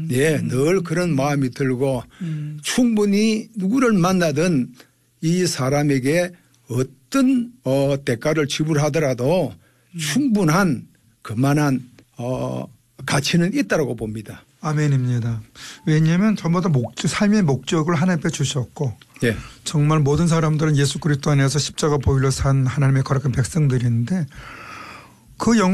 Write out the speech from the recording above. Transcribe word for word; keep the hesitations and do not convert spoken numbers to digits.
예, 늘 그런 마음이 들고 음. 충분히 누구를 만나든 이 사람에게 어떤 어, 대가를 지불하더라도 음. 충분한 그만한 어, 가치는 있다고 봅니다. 아멘입니다. 왜냐하면 저보다 목적, 삶의 목적을 하나님께 주셨고 예. 정말 모든 사람들은 예수 그리스도 안에서 십자가 보혈로 산 하나님의 거룩한 백성들인데 그 영혼